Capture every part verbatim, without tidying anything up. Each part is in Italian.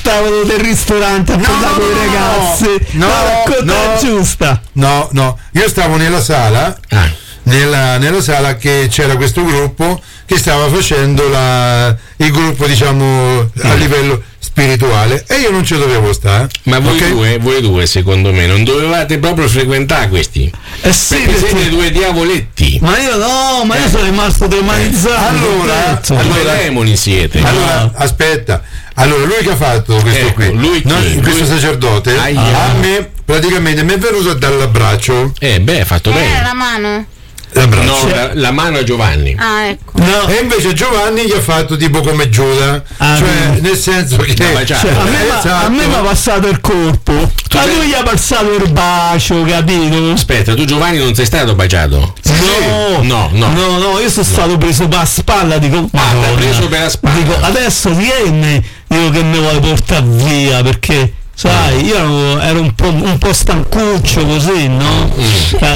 tavolo del ristorante a No, parlare con i ragazzi. no, la no, giusta. No, no, io stavo nella sala, Ah. nella, nella sala che c'era questo gruppo che stava facendo la, il gruppo, diciamo, a livello spirituale, e io non ci dovevo stare. Ma voi ok? due, voi due, secondo me, non dovevate proprio frequentare questi. Eh sì, perché, perché- siete due diavoletti. Ma io no, ma io sono rimasto demonizzato. Allora, Cazzo. Due allora- demoni siete. Allora, aspetta. Allora, lui che ha fatto questo Ecco, qui, lui chi? no, questo Lui- sacerdote, Aia. a me praticamente mi è venuto dall'abbraccio. Eh, beh, fatto Eh, bene. la mano. L'abbraccio. No, la, la mano a Giovanni. Ah, ecco. No, E invece Giovanni gli ha fatto tipo come Giuda, Ah, cioè no. nel senso che No, ma già- cioè, a me Eh, m'ha- esatto. a me mi ha passato il corpo, a lui gli ha passato il bacio, capito? Aspetta, tu Giovanni non sei stato baciato? No, No, no. no, no, io sono stato preso per la spalla, dico, Ah, Madonna. t'ha preso per la spalla. Dico, adesso vieni, dico che mi vuoi portare via, perché sai, io ero, ero un po', un po' stancuccio così, no? Eh,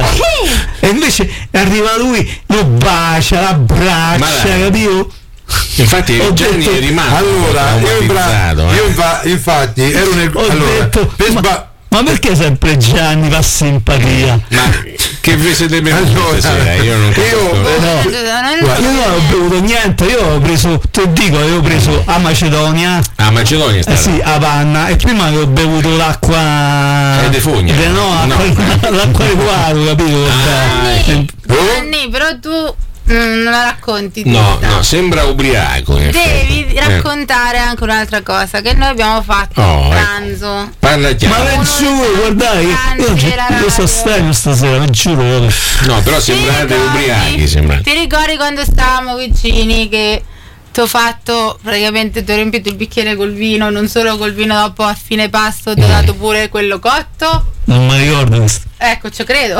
e invece arriva lui, lo bacia, l'abbraccia, Ma dai. capito? Infatti Ho Gianni detto- è rimasto allora io, in bra- traumatizzato, eh. io infa- infatti ero nel Ho allora detto, per ma, sba- ma perché sempre Gianni fa simpatia? Ma che vi siete bevuti Allora, stasera? Io non capisco. io- No. Guarda, Io non ho bevuto niente, io ho preso, te dico, avevo preso a Macedonia, A Macedonia sta eh sì, a Panna, e prima avevo bevuto l'acqua. Eh, di fogna. Eh, no, No. acqua, l'acqua di quadro, capito? Ah, Eh, Gianni, però tu mm, non la racconti No, tutta. no, sembra ubriaco. in Devi effetti. Eh. raccontare anche un'altra cosa che noi abbiamo fatto Oh, a ecco. pranzo. Parla Ma chiaro. per giuro, guardate, che io, Grande la io radio. sostengo stasera, vi giuro. guarda. No, però Ti sembrate ricordi- ubriachi, sembrate. Ti ricordi quando stavamo vicini che ti ho fatto, praticamente ti ho riempito il bicchiere col vino, non solo col vino, dopo a fine pasto ti ho dato pure quello cotto? Non mi ricordo questo. Ecco, ci credo.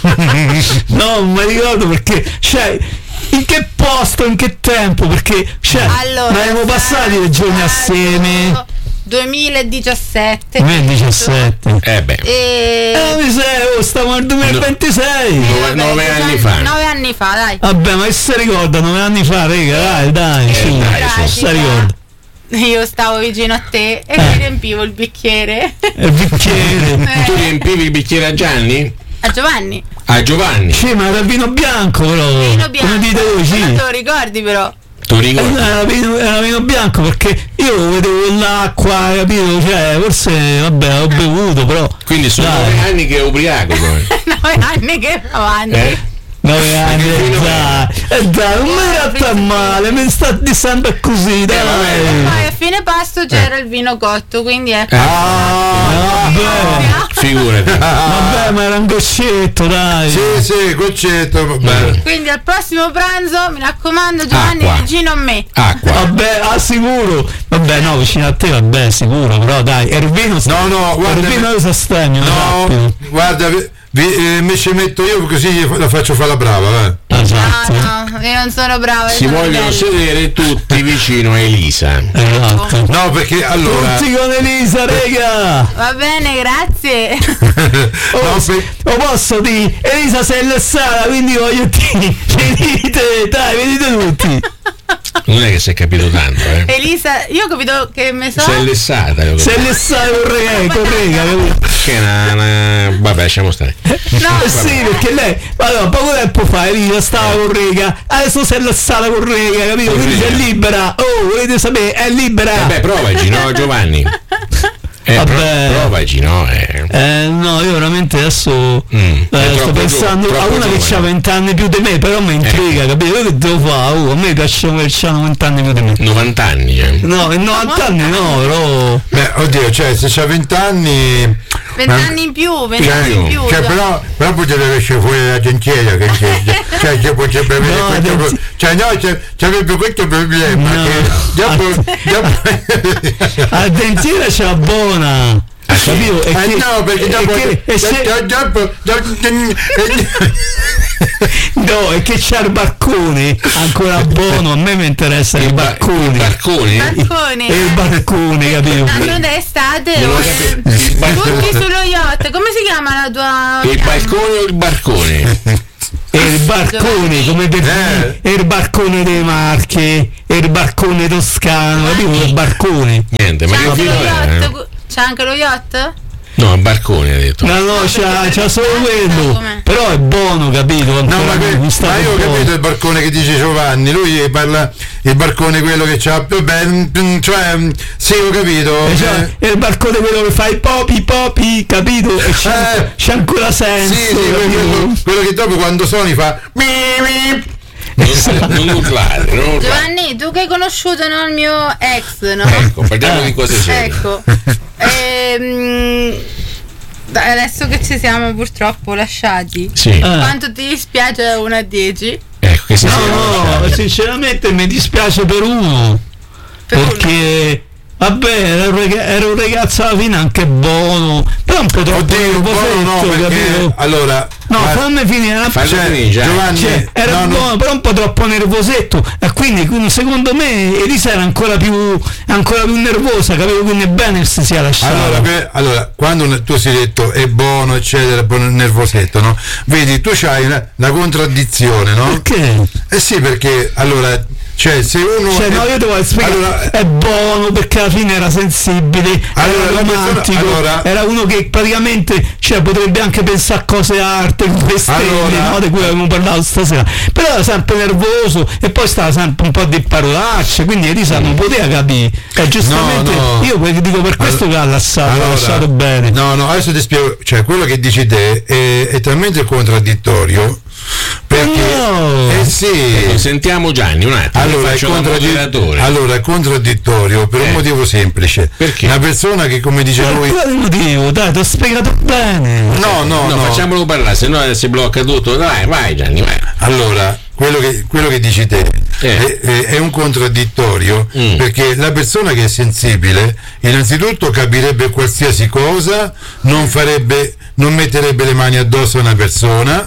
No, non mi ricordo perché, cioè, in che posto, in che tempo, perché, cioè, Allora, ne avevamo passati dei giorni assieme. duemiladiciassette. duemiladiciassette. Eh beh, E Eh, mi sei, oh, stiamo nel duemilaventisei. nove, vabbè, nove diciamo- anni fa. Nove anni fa, dai. Vabbè, ma che si ricorda? Nove anni fa, raga, dai, dai, su, dai, si su. ricorda. Io stavo vicino a te e Eh. ti riempivo il bicchiere. Il bicchiere. Tu riempivi il bicchiere a Gianni? A Giovanni. A Giovanni? Sì, ma era vino bianco però. Vino bianco. Come dite voi, sì. Non te lo ricordi però. Tu Eh, ricordi? Era vino, era vino bianco perché io vedevo l'acqua, capito? Cioè, forse, vabbè, ho bevuto, però. Quindi sono Dai. nove anni che è ubriaco. poi. Nove anni che avanti. Eh? Nove anni, che vino dai. E dai, non mi tratta male, mi sta di sempre così, dai. Poi a fine pasto c'era il vino cotto, quindi ecco. Ah, vabbè. Figurati. Vabbè, ma era un goccietto, dai. sì sì concetto vabbè. Quindi al prossimo pranzo, mi raccomando, Giovanni, Acqua. vicino a me. Acqua. Vabbè, ah, sicuro. Vabbè, no, vicino a te, vabbè, sicuro, però dai, Ervino sta. No, no, guarda- Ervino io sostegno, no guarda vi, vi- eh, mi ci metto io così gli fa- la faccio fare la brava va. Esatto. No, no, io non sono brava. io Si sono vogliono bella. sedere tutti vicino a Elisa. Esatto. No, perché allora Tutti con Elisa, rega! Va bene, grazie. Oh, no, per- lo posso dire? Elisa sei lessata, quindi voglio dire, venite, dai, venite tutti. Non è che si è capito tanto, eh. Elisa, io ho capito che mi so. Sei lessata. io Sei credo. lessata con rega, con rega, capito? Che è una, una- Vabbè, lasciamo stare. No, Eh sì, perché lei, allora, poco tempo fa Elisa stava con rega, adesso sei lessata con rega, capito? Con Quindi rega. è libera, oh, volete sapere, è libera. Vabbè, provaci, no, Giovanni? Eh, pro- Vabbè. provaci, no? Eh. Eh, no, io veramente adesso Mm, eh, è sto troppo pensando giovane, a troppo una che giovane. ha venti anni più di me, però mi intriga, capito? Io che devo fare? Oh, a me piacciono che hanno venti anni più di me. novanta anni, eh. No, in novanta anni no, però. beh oddio cioè se c'ha venti anni vent'anni in più, cioè, vent'anni in più. cioè, già. però, però potrebbe essere fuori la gentiera che c'è, cioè c'è potrebbe avere No, questo adesso- cioè no c'è, c'avrebbe questo problema No. che dopo, dopo La dentiera ce l'ha buona. Capito? E eh che- no perché e dopo che- e se- dopo, dopo, no, è che c'è il barcone ancora buono, a me mi interessa il ba- barcone. il barcone? Barcone. E il barcone, capito? Tanto d'estate, Non ho oh, capito. Il barcone. tutti sullo yacht. Come si chiama la tua? Il balcone o il barcone? e il barcone, come per dire, Eh. e il barcone delle Marche, e il barcone toscano, capito? Il barcone. Niente, ma C'è che anche lo vino yacht? è? C'è anche lo yacht? No, un barcone ha detto. No, no, c'ha, c'ha solo quello, com'è? però è buono, capito? No, Ancora ma, que- non sta ma io ho buono. capito il barcone che dice Giovanni, lui parla il barcone quello che c'ha più ben, cioè mm, sì, ho capito. E c'ha- eh. è il barcone quello che fa i popi popi, capito? E c'ha, Eh. c'ha ancora Sì, senso, sì, capito? quello, quello che dopo quando suoni fa mi, mi. Non, non urlare, non urlare. Giovanni, tu che hai conosciuto no, il mio ex, no? Ecco, parliamo di cose serie. Ecco. Ehm, dai, adesso che ci siamo purtroppo lasciati, Sì, Eh. quanto ti dispiace da uno a dieci? ecco che si No, sia no, lasciati. sinceramente mi dispiace per uno, Per uno. perché vabbè, era un, rega- era un ragazzo alla fine anche buono, però un po' troppo Oddio, buono no, nervosetto, perché capito? allora No, ma- fammi finire una Fallo cioè, finire, già. Giovanni, cioè, era no, no, buono, però un po' troppo nervosetto, e quindi, quindi secondo me Elisa era ancora più ancora più nervosa, capito? Quindi è bene se sia lasciata. Allora, per- allora, quando ne- tu sei detto è buono, eccetera, poi nervosetto, no? Vedi, tu c'hai una, una contraddizione, no? Perché? Eh sì, perché allora, cioè, se uno. Cioè, è- no, io devo spiegare, allora, è buono perché alla fine era sensibile, Allora, era la persona- romantico, allora- era uno che praticamente cioè, potrebbe anche pensare a cose arte, come stelle, Allora- no, di cui avevamo parlato stasera, però era sempre nervoso e poi stava sempre un po' di parolacce, quindi Elisa non poteva capire, e giustamente No, no. io que- dico per questo che ha lasciato, allora, ha lasciato bene. No, no, adesso ti spiego, cioè quello che dici te è, è talmente contraddittorio perché No. eh sì. Sentiamo Gianni un attimo. Allora è, faccio da contraddi- moderatore. allora è contraddittorio per Eh. un motivo semplice. Perché? Una persona che, come dice Per lui, quale motivo? Dai, ti ho spiegato bene. no, no, no, no. facciamolo parlare, se no si blocca tutto. Dai, vai Gianni, vai. Allora, quello che, quello che dici te Eh. è, è- è un contraddittorio Mm. perché la persona che è sensibile innanzitutto capirebbe qualsiasi cosa, non farebbe, non metterebbe le mani addosso a una persona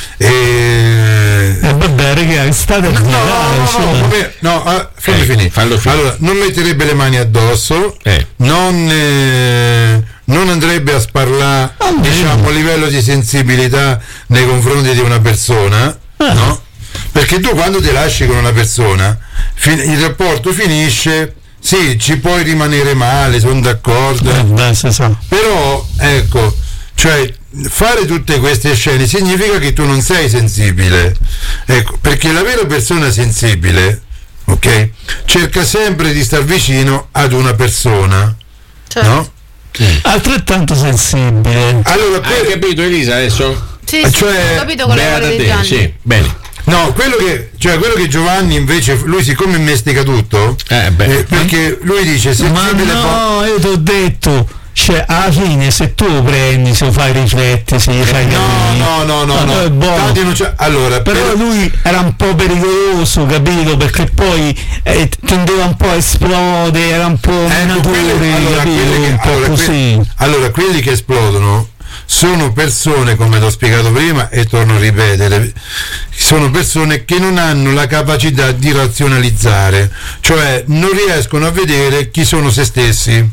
e E vabbè, raga, state a no, no, dire, no, cioè. no, come- no, ah, fammi Eh, finire. fallo finire. Allora, non metterebbe le mani addosso, Eh. non, eh, non andrebbe a sparlare, Oh, diciamo, a livello di sensibilità nei confronti di una persona, Ah. no? Perché tu quando ti lasci con una persona, fin- il rapporto finisce, sì, ci puoi rimanere male, sono d'accordo, Eh, beh, si sa. però ecco, cioè fare tutte queste scene significa che tu non sei sensibile, ecco, perché la vera persona sensibile, ok, cerca sempre di star vicino ad una persona, Cioè, no? Altrettanto sensibile. Allora, Hai que- capito Elisa adesso? sì, Eh, sì, cioè, ho capito quello Beata che te, Gianni. sì, bene. no, quello che, cioè quello che Giovanni invece, lui siccome mestica tutto, Eh, beh. eh, perché lui dice Ma sensibile po- no, io ti ho detto, cioè alla fine se tu lo prendi, se lo fai riflettere, se gli fai no, capire, no, no, no, ma no, è buono. tanti non c'è- allora, Però per- lui era un po' pericoloso, capito? Perché poi eh, tendeva un po' a esplodere, era un po' Ecco, minatore, quelli- allora, capito? quelli che, Un po' allora, così. que- allora, quelli che esplodono sono persone, come ti ho spiegato prima e torno a ripetere, sono persone che non hanno la capacità di razionalizzare, cioè non riescono a vedere chi sono se stessi.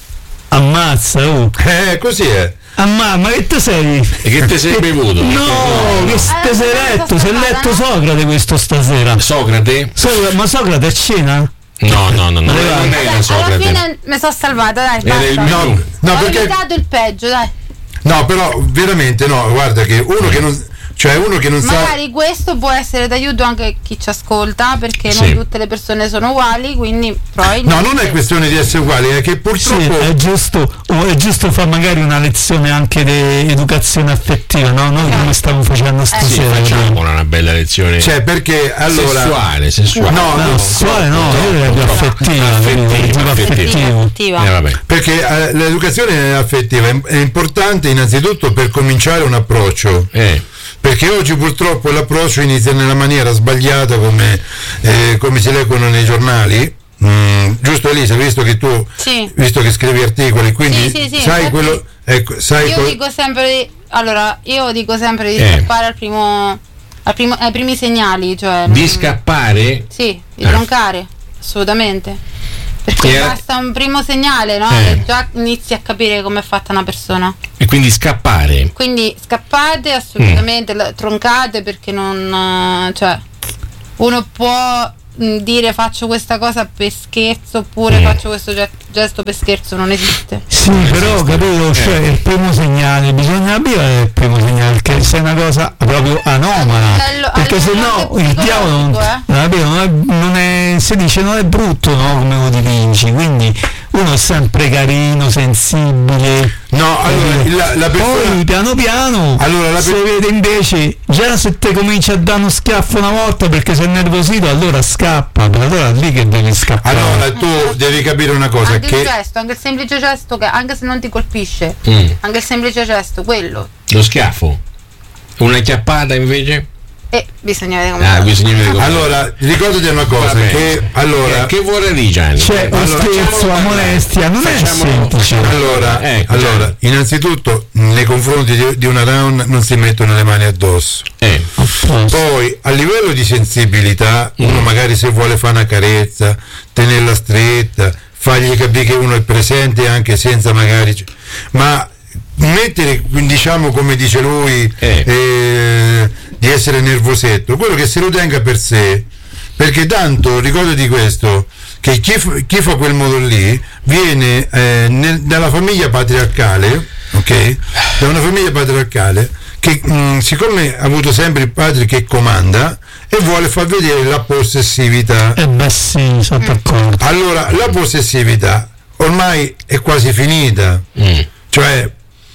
Ammazza, oh. Eh, così è. Ammazza, ma che te sei? E che te sei bevuto? No, che te sei letto? Si è letto Socrate questo stasera. Socrate? Socrate, ma Socrate è cena? No, no, no, no, Dai, non vai. era Alla Socrate. fine mi sono salvata, dai, Era il basta. menù. No, no, Ho perché evitato il peggio, dai. no, però veramente no, guarda che uno che non cioè uno che non sa Magari questo può essere d'aiuto anche a chi ci ascolta, perché Sì. non tutte le persone sono uguali, quindi No, probabilmente... non è questione di essere uguali, è che Sì, purtroppo è giusto, o è giusto fare magari una lezione anche di educazione affettiva, no? Noi come stiamo facendo Sì, stasera. facciamola una bella lezione. cioè perché allora sessuale, sessuale. No, No, no, sessuale no, no, io era più no, affettiva, affettiva, capito? Tipo affettiva. affettivo. Eh, vabbè. perché eh, l'educazione affettiva è, è importante innanzitutto per cominciare un approccio, Eh. perché oggi purtroppo l'approccio inizia nella maniera sbagliata come, eh, come si leggono nei giornali. Mm, giusto Elisa, visto che tu Sì. visto che scrivi articoli, quindi Sì, sì, sì, sai infatti quello ecco, sai Io quel- dico sempre di... Allora, io dico sempre di Eh. scappare al primo, al primo... ai primi segnali, cioè... Di mm, scappare? Sì, di Eh. troncare, assolutamente. Perché Era- basta un primo segnale, no? Eh. E già inizi a capire come è fatta una persona. E quindi scappare. Quindi scappate assolutamente, Mm. la- troncate perché non. eh, cioè, uno può mh, dire faccio questa cosa per scherzo oppure Mm. faccio questo ge- gesto per scherzo, non esiste. Sì, però capito, cioè il primo segnale, bisogna capire il primo segnale, perché se è una cosa proprio anomala, A livello- perché a se livello no anche il diavolo non, psicologico, capito, non, è, non è, si dice non è brutto, no, come lo dipingi, quindi uno è sempre carino, sensibile. No, allora la, la persona. Poi piano piano Allora, la si per- vede invece, già se te cominci a dare uno schiaffo una volta perché sei nervosito, allora scappa, allora è lì che devi scappare. Allora tu devi capire una cosa, Anche il che gesto, anche il semplice gesto che anche se non ti colpisce, Mm. anche il semplice gesto, quello. Lo schiaffo. Una chiappata invece? E bisogna vedere come Ah, va. bisogna vedere come. allora ricordati una cosa, Vabbè. che allora Eh, che vorrei dire, Gianni? Cioè, lo allora, scherzo, la facciamolo molestia non è Facciamolo- semplice. Allora, Ecco, allora innanzitutto nei confronti di, di una donna non si mettono le mani addosso. Eh. Poi a livello di sensibilità, uno magari se vuole fare una carezza, tenerla stretta, fargli capire che uno è presente anche senza magari, ma mettere, diciamo come dice lui, Eh. eh, di essere nervosetto, quello che se lo tenga per sé, perché tanto ricordati questo, che chi, f- chi fa quel modo lì viene eh, nel- dalla famiglia patriarcale, ok? Da una famiglia patriarcale che mh, siccome ha avuto sempre il padre che comanda e vuole far vedere la possessività. Eh beh sì, sono d'accordo. Allora la possessività ormai è quasi finita, Mm. cioè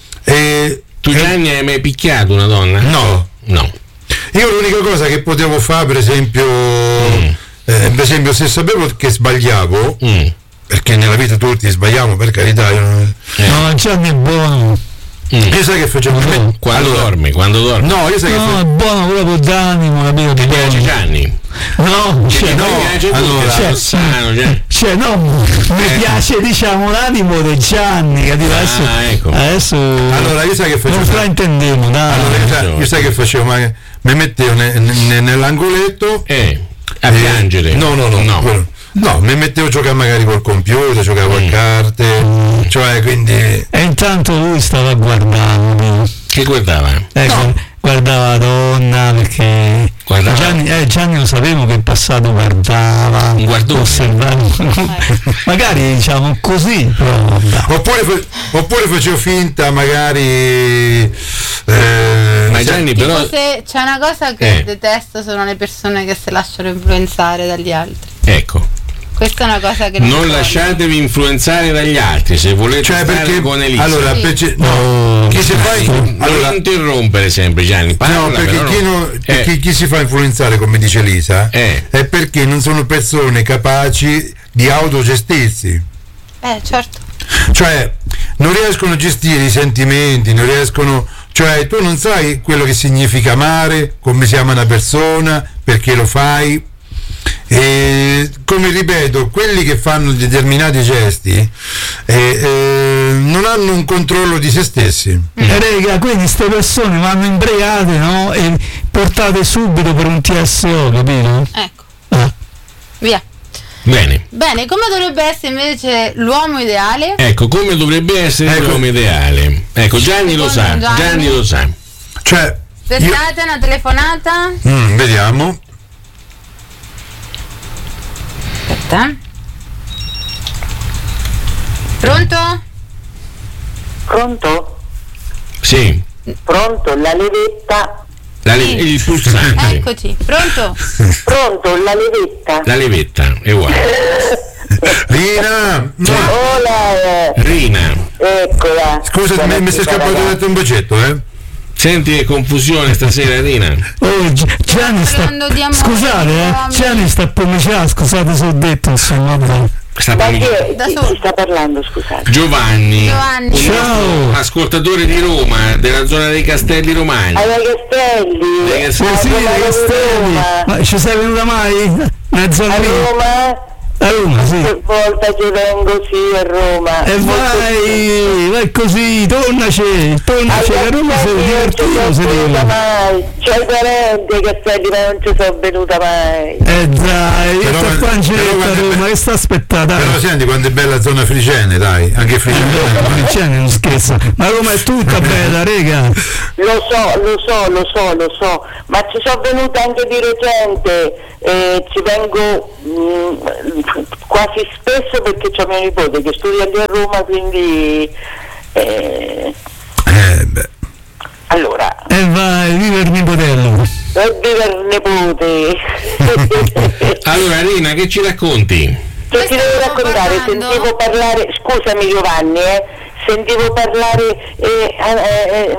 eh, Tu, eh, Gianni, hai mai picchiato una donna? No. No. io l'unica cosa che potevo fare, per esempio, Mm. eh, per esempio se sapevo che sbagliavo, Mm. perché nella vita tutti sbagliamo, per carità, io non- Eh. No, Gianni è buono. Mm. io sai che facevo? No. Quando Allora, dormi, quando dormi. no, io sai che No, facevo? è buono proprio d'animo, capito? Ti piace Buono. Gianni? No, cioè, no, Mi piace tu, allora, che sei cioè, sano, Gianni. cioè no, mi piace diciamo l'animo di Gianni, capito? Adesso, Ah, ecco. adesso Allora io sai che non facevo? fraintendiamo, dai. Allora, io, sai, ragione. io sai che facevo? Ma mi mettevo ne- ne- nell'angoletto Eh. A eh, piangere. No, no, no, No. quello- no, mi mettevo a giocare magari col computer, giocavo Mm. a carte, cioè quindi E intanto lui stava guardando, Che guardava? ecco, guardava la donna perché Guardava. Gianni, eh, Gianni lo sapevo che in passato guardava, Un guardone. osservava, magari diciamo così, però vabbè. oppure, fa- oppure facevo finta magari eh, Ma sai- Gianni Tipo però. se c'è una cosa che Eh. detesto sono le persone che si lasciano influenzare dagli altri. Ecco. Questa è una cosa che Non voglio. lasciatevi influenzare dagli altri se volete cioè stare perché con Elisa. allora Sì. perché- no, Oh, chi si fa non allora, interrompere sempre, Gianni. Parla, no, perché, però no. chi, non- Eh, perché chi si fa influenzare, come dice Lisa, Eh. è perché non sono persone capaci di autogestirsi. Eh, certo. Cioè non riescono a gestire i sentimenti, non riescono, cioè tu non sai quello che significa amare, come si ama una persona, perché lo fai. E come ripeto, quelli che fanno determinati gesti eh, eh, non hanno un controllo di se stessi. Eh, Rega, quindi queste persone vanno imbriate, no? E portate subito per un T S O, capito? Ecco, Eh. via. Bene. Bene, come dovrebbe essere invece l'uomo ideale? Ecco, come dovrebbe essere Ecco. l'uomo ideale. Ecco, Gianni lo sa. Secondo Gianni. Gianni lo sa. Cioè, io- Aspettate una telefonata. Mm, vediamo. Aspetta. Pronto? Pronto? Sì. Pronto? La levetta? La le- Sì. il pulsante. Eccoci, pronto? Pronto? La levetta? La levetta, è uguale. Lina, no, Hola, Rina, eccola. scusa, mi, mi sei scappato da te un bacetto, eh? senti che confusione stasera, Rina? Oh, Gi- Gianni sta. parlando di amore, Scusate, di eh. uomini. Gianni sta pomiciando, scusate se ho detto, insomma, vabbè. Sta Ma per- chi è? Da Chi solo. chi sta parlando, scusate? Giovanni, Giovanni. un Ciao. nostro ascoltatore di Roma, della zona dei Castelli Romani. Ai Castelli? Eh, sì, A sì, Roma, Castelli. Roma. Ma ci sei venuta mai? Mezzo A lì. Roma? A Roma, sì. Che volta che vengo, sì, a Roma. E vai, vai così, tornaci, tornaci, a Roma sei divertito, si venuta mai. C'è i parenti che stai ma non ci sono venuta mai. Eh dai, io sto qua in giro a Roma, che sta aspettando? Però senti quando è bella zona Fricene, dai, anche Fricene. Eh, Fricene non scherza, ma Roma è tutta bella, rega. Lo so, lo so, lo so, lo so, ma ci sono venuta anche di recente, eh, ci vengo mh, quasi spesso perché c'ho mio nipote che studia lì a Roma, quindi eh, eh beh. Allora e eh vai, viva il nipotello e viva il nipote. Allora Rina, che ci racconti? Che ti devo raccontare? Parlando? Sentivo parlare, scusami Giovanni, eh, sentivo parlare, eh, eh, eh,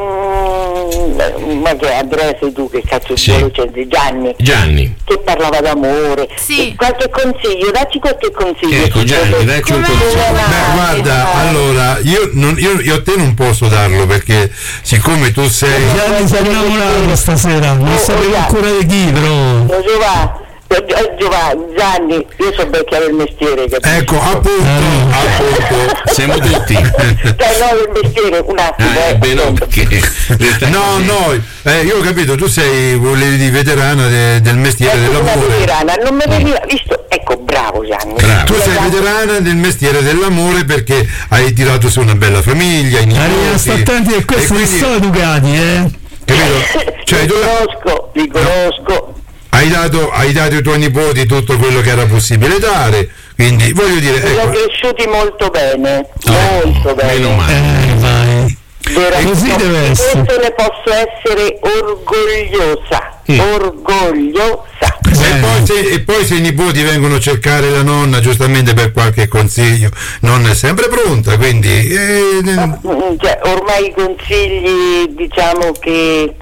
mm, ma che Andrea sei tu, che cazzo sì. vuole, cioè, Gianni. Gianni. Che parlava d'amore. Sì. Qualche consiglio, dacci qualche consiglio. Ecco Gianni, dacci un consiglio. Beh, guarda, allora, io, non, io, io a te non posso darlo perché siccome tu sei... Gianni si è innamorato stasera, non sapevo ancora di chi, però... Giovanni. Giovanni, Gianni, io so vecchia del mestiere, capisci? Ecco, appunto, eh. appunto. Siamo tutti. Cioè, no, il mestiere, un attimo. Ah, eh, beh, no, perché... No, no, eh, io ho capito, tu sei, volevi di veterana de, del mestiere ecco, dell'amore. Una veterana, non mi veniva, visto, ecco, bravo Gianni. Bravo. Tu sei veterana del mestiere dell'amore perché hai tirato su una bella famiglia, i nipoti. Sta attenti che questi quindi, sono educati, eh? Capito? Cioè, li tu conosco, li conosco. hai dato, hai dato ai tuoi nipoti tutto quello che era possibile dare, quindi voglio dire... Sono Ecco, cresciuti molto bene, Oh, molto bene. meno male. Eh, vai. Veramente. Così deve Di essere. questo ne posso essere orgogliosa, Mm. orgogliosa. E poi, se, e poi se i nipoti vengono a cercare la nonna giustamente per qualche consiglio, non è sempre pronta, quindi... Eh, Mm, Cioè, ormai i consigli, diciamo che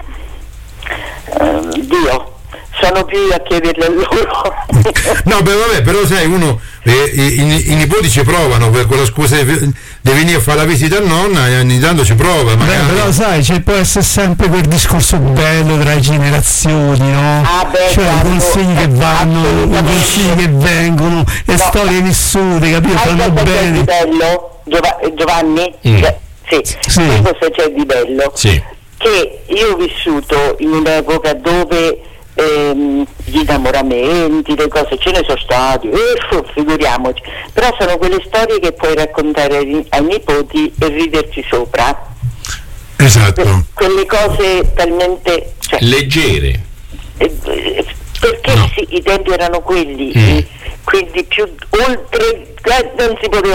ehm, Dio, sono più a chiederli a loro. no, beh, vabbè, però sai, uno, eh, i, i, i nipoti ci provano, per quella scusa di, di venire a fare la visita a nonna e ogni tanto ci prova. Beh, Magari. però sai, c'è può essere sempre quel discorso bello tra le generazioni, no? Ah, beh, cioè i certo, consigli che vanno, i assolutamente. consigli che vengono, le No. storie vissute, capito? Hai Fanno cosa c'è di bene. bello, Giova- Giovanni? Mm. Cioè, sì, Sì. sai cosa c'è di bello? Sì. Che io ho vissuto in un'epoca dove ehm, gli innamoramenti, le cose ce ne sono stati, eh, figuriamoci, però sono quelle storie che puoi raccontare ai, ai nipoti e riderci sopra. Esatto. Quelle cose talmente... Cioè, Leggere. eh, eh, perché No. sì, i tempi erano quelli, Mm. eh, quindi più oltre eh, non si poteva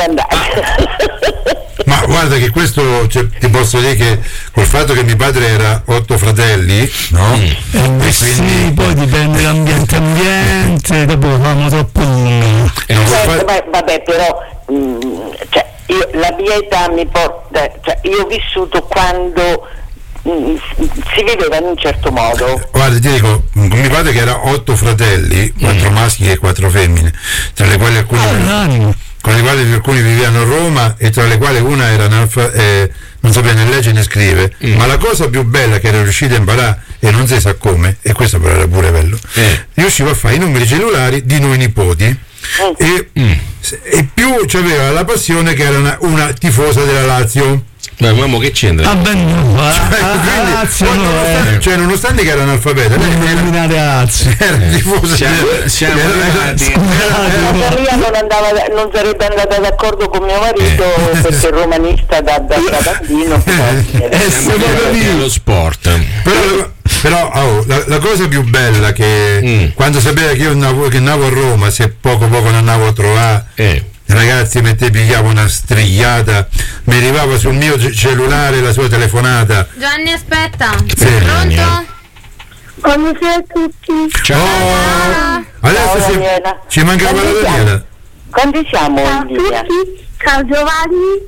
andare. Ma guarda che questo, cioè, ti posso dire che col fatto che mio padre era otto fratelli, no? Mm. Eh, beh, sì, poi dipende dall'ambiente ambiente, dopo fanno troppo lungo. Eh, No, Certo, fa- ma- vabbè, però mh, cioè, io, la mia età mi porta, cioè, io ho vissuto quando mh, si viveva in un certo modo. Guarda, ti dico, con mio padre che era otto fratelli, quattro maschi e quattro femmine, tra le quali alcuni, Ah, l'animo. con le quali alcuni vivevano a Roma e tra le quali una era analfa, eh, non sapeva né leggere né scrivere, Mm. ma la cosa più bella che era riuscita a imparare, e non si sa come, e questo però era pure bello, Eh. riusciva a fare i numeri cellulari di noi nipoti. E, Mm. e più aveva la passione che era una, una tifosa della Lazio. Ma uomo che c'entra? Ah, ben no, ah, Ecco, ah, quindi, Lazio poi no, nonostante, eh. cioè, nonostante che era analfabeta, lei Non era, nominate Lazio. era tifosa Siamo, della- siamo era- arrivati. La Maria non, andava, non sarebbe andata d'accordo con mio marito Eh. perché è romanista da, da, da bambino. Eh, Siamo se proprio arrivati lì. allo sport. Però, però oh, la, la cosa più bella che Mm. quando sapeva che io andavo, che andavo a Roma, se poco poco non andavo a trovare, Eh. ragazzi, mentre pigliavo una strigliata, mi arrivava sul mio ce- cellulare la sua telefonata. Gianni, aspetta. Sì. Pronto? Buonasera a tutti. Ciao. Ah, Adesso Ciao, ci, Daniela. ci mancava la Quanti siamo? Daniela. Quanti siamo in linea? Ciao Giovanni,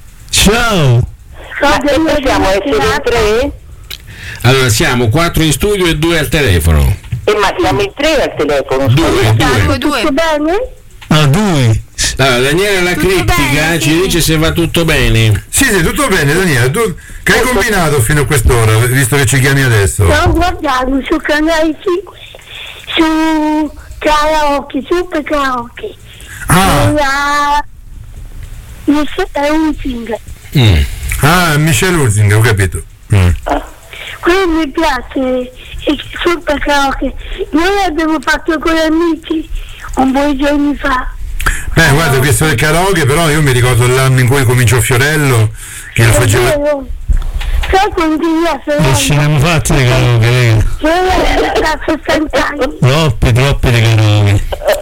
Ciao. Ma che possiamo essere in tre? Allora siamo quattro in studio e due al telefono. Eh, ma siamo in tre al telefono. Due, scusa. due. due, due. tutto bene? Ah, due. Allora, Daniela la Tutto criptica bene, ci sì. dice se va tutto bene. Sì, sì, tutto bene, Daniela. Tu che hai combinato fino a quest'ora, visto che ci chiami adesso? Sto guardando su canale cinque, su karaoke, super karaoke. Ah, la è un finger. Mm. ah Michelle Ursing, ho capito. Mm. Quello mi piace e super karaoke. Noi abbiamo fatto con gli amici un po' di giorni fa. Beh, guarda, questo del karaoke, però io mi ricordo l'anno in cui cominciò Fiorello, che lo faceva. Sai quanti io Non ce ne hanno fatti di karaoke, raga. sono sessanta anni. Troppi, troppi di karaoke.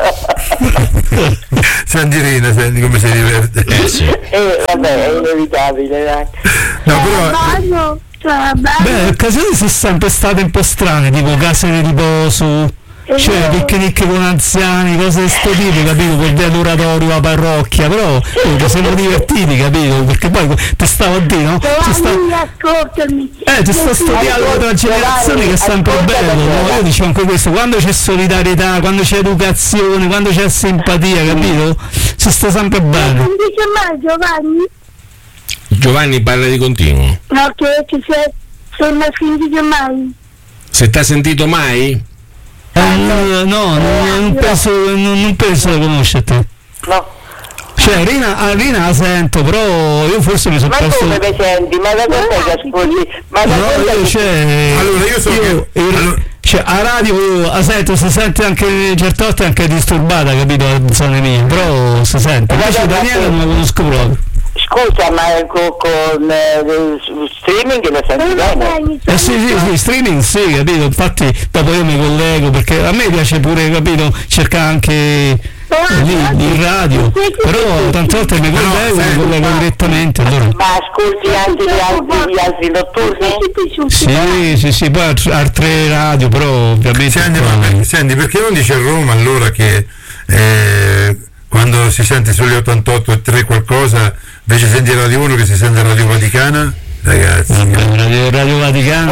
Senti Rina, senti come si diverte. Eh sì. Eh, vabbè, è inevitabile, dai. No, però. Ballo, cioè, Beh, ballo. le occasioni sono sempre state un po' strane, tipo case di riposo, cioè picnic con anziani, cose di sto tipo, capito? Col adoratorio, la parrocchia, però oh, ci siamo divertiti, capito? Perché poi ti stavo a dire, no? Ci sta, Giovanni, ascoltami. eh, ci sta sto dialogo tra generazioni che è sempre bello, no? Io dicevo anche questo, quando c'è solidarietà, quando c'è educazione, quando c'è simpatia, capito? Ci sta sempre bene. Non dice mai Giovanni? Giovanni parla di continuo. No, che ci sei, sei mai sentito mai? Se t'ha sentito mai? Eh, no, no, no, non penso, non, non penso la conosci a te. No. Cioè, Rina, a Rina la sento, però io forse mi sono Ma perso. come mi senti? Ma da quando che ascolti? Ma da No, quando io che... cioè. Allora, io so io- che- io- allora- cioè, a radio a sento, si sente anche certe volte anche disturbata, capito? La zona mia, però si sente. Invece Daniele non la conosco proprio. Scusa, ma con, con eh, su streaming lo senti bene? Eh sì, sì, sì, streaming sì, capito? Infatti dopo io mi collego perché a me piace pure, capito, cercare anche eh, lì in radio, però tante volte mi collego, mi collego direttamente, allora. Ma ascolti anche gli altri, gli altri notturni? Sì, sì, sì, poi alt- altre radio, però ovviamente. Senti, ma- senti, perché non dice a Roma allora che eh, quando si sente sugli ottantotto e tre qualcosa, invece senti Radio uno che si sente Radio Vaticana? Ragazzi. Vabbè, Radio, Radio Vaticana,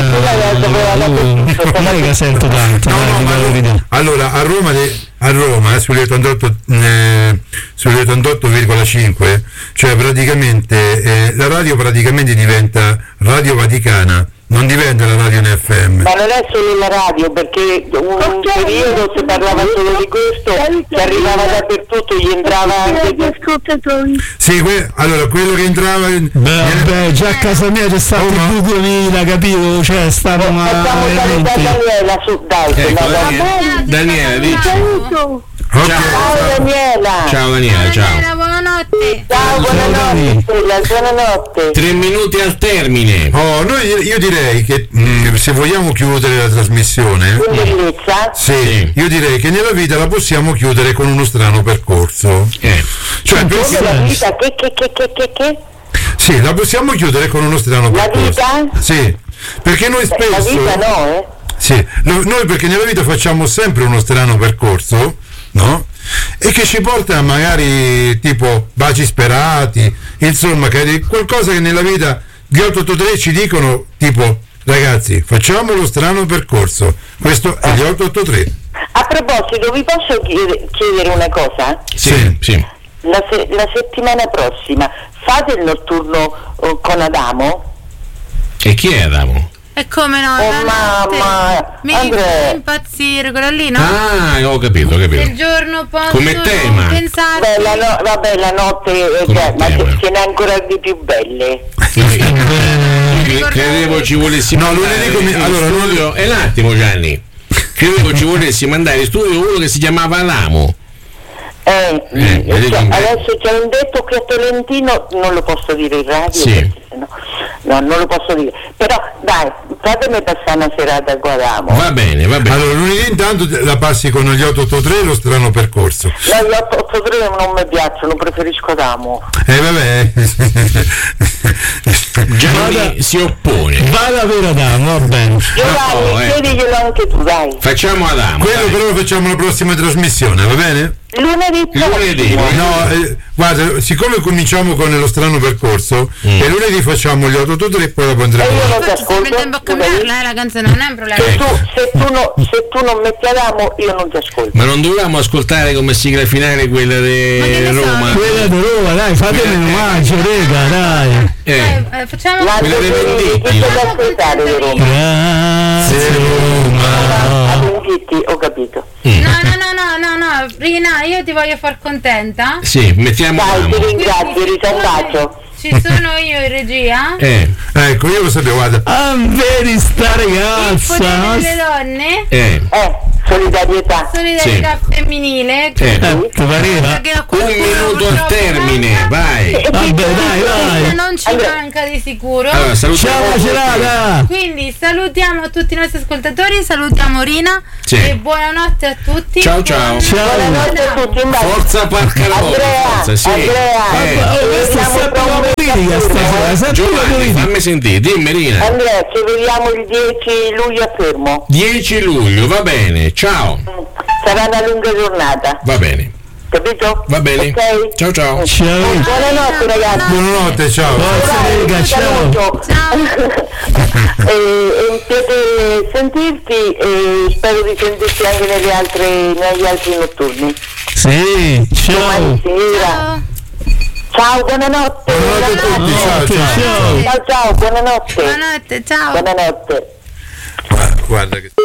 non è che sento tanto, No, dai, no, dico ma la allora, verità. allora, a Roma, de- a Roma eh, sugli ottantotto, eh, sugli ottantotto virgola cinque, cioè praticamente eh, la radio praticamente diventa Radio Vaticana, non diventa la radio in F M. Ma non è solo la radio, perché un periodo si parlava solo di questo, che arrivava dappertutto, gli entrava anche Gli ascoltatori. Sì, que- allora quello che entrava in- Beh, nel- vabbè, già a casa mia c'è stato il V duemila, capito? Cioè, stava ma Facciamo salutare veramente. Daniela, su, dai, se Ecco, no, dai. Daniele, Daniele, dici. Saluto. Ok. Ciao Daniela! Ciao Daniele, ciao. Daniela, buonanotte. Ciao, buonanotte, Stella, buonanotte! Tre minuti al termine. Oh, noi, io direi che mh, se vogliamo chiudere la trasmissione, Che bellezza! sì, Sì. io direi che nella vita la possiamo chiudere con uno strano percorso. Eh. Cioè, Come perché- la vita? Che, che, che, che, che, che? sì, la possiamo chiudere con uno strano La percorso. vita? Sì, perché noi La spesso. vita no, eh? Sì, no- noi perché nella vita facciamo sempre uno strano percorso, no? E che ci porta magari tipo baci sperati, insomma, che qualcosa che nella vita gli otto otto tre ci dicono tipo ragazzi facciamo lo strano percorso, questo è gli otto otto tre. A proposito, vi posso chiedere, chiedere una cosa? Sì, sì. La, se- la settimana prossima fate il notturno eh, con Adamo? E chi è Adamo? E come no? Oh, la notte. mamma, Mi Andrea. fa impazzire quello lì, no? Ah, ho capito, ho Il capito. giorno posso Come tema. pensare. Beh, la no- vabbè, la notte, eh, Come cioè, ma tema. ce ce n'è ancora di più belle. Cre- Credevo ci volessi No, mandare lunedì come- in allora, studio. E un attimo, Gianni. Credevo ci volessi mandare in studio uno che si chiamava Adamo. Eh, Eh, cioè, vedi com'è. adesso c'è un detto qui a Tolentino, non lo posso dire in radio, Sì. perché sennò- no, non lo posso dire. Però dai, fatemi passare una serata qua ad Adamo. Va bene, va bene. Allora lunedì intanto la passi con gli otto otto tre lo strano percorso. No, gli otto otto tre non mi piacciono, preferisco Adamo. E eh, vabbè. Gianni si oppone. Vada per Adamo, va bene. Giovanni, no, eh. chiediglielo anche tu, dai. Facciamo Adamo. Quello dai. però lo facciamo la prossima trasmissione, va bene? Lunedì Lunedì. prossimo. No, eh, guarda, siccome cominciamo con lo strano percorso, Mm. e lunedì facciamo gli otto otto tre e poi dopo E andremo. io non ti Faccio sempre ascolto. tempo a cambiarla, eh, la canzone non è un problema. Se tu, se, tu no- se tu non metti Adamo, io non ti ascolto. Ma non dovevamo ascoltare come sigla finale quella Ma che di ne so, Roma? Quella di Roma, dai, fatemi un omaggio, rega, dai. Eh. Eh, eh, facciamo La Quella dei Venditti, Venditti. chi c'è da ascoltare di Roma? Grazie A Roma. Venditti, ho capito. No, no, no, no, no, no, Rina, io ti voglio far contenta. Sì, mettiamo Dai, ti l'amo. ringrazio, risalvaggio. Ci sono io in regia. Eh, Ecco, io lo sapevo, guarda. Ah, vedi sta Il ragazza. potere delle donne. eh. Eh, solidarietà. Solidarietà femminile. Eh. Eh, che pareva? Perché a Un qualcuno minuto al purtroppo termine, manca. vai. Vabbè, dai, vai. Non ci Allora. manca di sicuro. Allora, salutiamo. Ciao Gerada. Quindi salutiamo tutti i nostri ascoltatori, salutiamo Rina Sì. e buonanotte a tutti. Ciao, ciao. Ciao. Buonanotte a tutti, in bacio. Forza Parcalò. Andrea, Forza, sì. Andrea, Eh. Oh, questa è Vediamo sempre tra la un politica mese. stasera, sempre la Giovanni, politica. fammi sentire, dimmi Rina. Andrea, ci vediamo il dieci luglio a Fermo. dieci luglio, va bene, ciao. Sarà una lunga giornata, Va bene, capito? va bene. Ok? Ciao ciao. Ciao. Buonanotte ragazzi. Buonanotte, ciao. Forza Lega, ciao. Saluto. Ciao. e, è un piacere sentirti e spero di sentirti anche nelle altre, negli altri notturni. Sì, ciao. Domani sera. Ciao. Ciao, buonanotte. Buonanotte a tutti, ciao, Ok, ciao. ciao. Ciao, ciao, buonanotte. Buonanotte, ciao. Buonanotte. Guarda che...